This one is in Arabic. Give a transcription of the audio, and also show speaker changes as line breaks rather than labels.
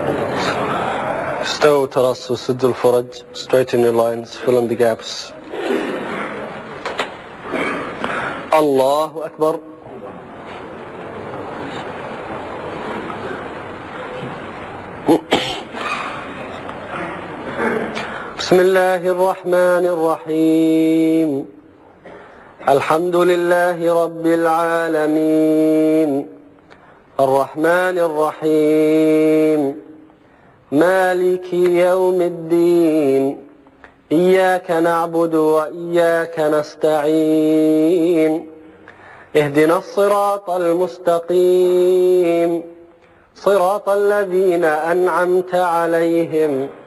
استووا تراصوا سدوا الفرج. Straighten your lines. Fill in the gaps. الله أكبر. بسم الله الرحمن الرحيم. الحمد لله رب العالمين الرحمن الرحيم مالك يوم الدين إياك نعبد وإياك نستعين اهدنا الصراط المستقيم صراط الذين أنعمت عليهم